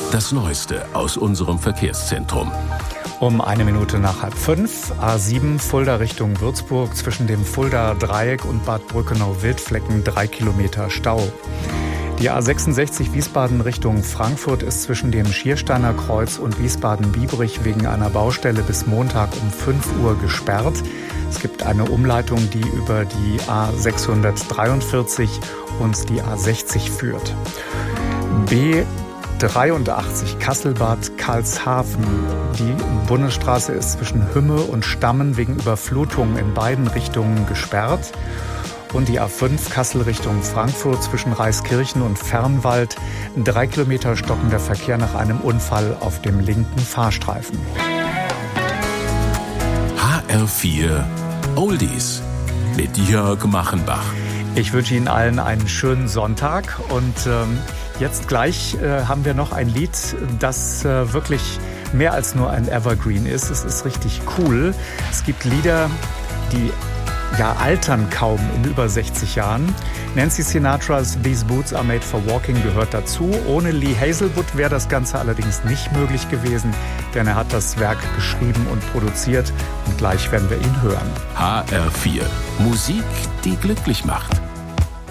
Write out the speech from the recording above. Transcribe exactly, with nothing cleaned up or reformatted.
Das Neueste aus unserem Verkehrszentrum. Um eine Minute nach halb fünf, A sieben Fulda Richtung Würzburg, zwischen dem Fuldaer Dreieck und Bad Brückenau-Wildflecken drei Kilometer Stau. Die A sechsundsechzig Wiesbaden Richtung Frankfurt ist zwischen dem Schiersteiner Kreuz und Wiesbaden-Biebrich wegen einer Baustelle bis Montag um fünf Uhr gesperrt. Es gibt eine Umleitung, die über die A sechshundertdreiundvierzig und die A sechzig führt. B dreiundachtzig Kasselbad Karlshafen. Die Bundesstraße ist zwischen Hümme und Stammen wegen Überflutungen in beiden Richtungen gesperrt. Und die A fünf Kassel Richtung Frankfurt zwischen Reiskirchen und Fernwald. Drei Kilometer stockender Verkehr nach einem Unfall auf dem linken Fahrstreifen. H R vier Oldies mit Jörg Machenbach. Ich wünsche Ihnen allen einen schönen Sonntag und ähm, jetzt gleich äh, haben wir noch ein Lied, das äh, wirklich mehr als nur ein Evergreen ist. Es ist richtig cool. Es gibt Lieder, die ja altern kaum in über sechzig Jahren. Nancy Sinatras These Boots Are Made for Walking gehört dazu. Ohne Lee Hazelwood wäre das Ganze allerdings nicht möglich gewesen, denn er hat das Werk geschrieben und produziert und gleich werden wir ihn hören. H R vier Musik, die glücklich macht.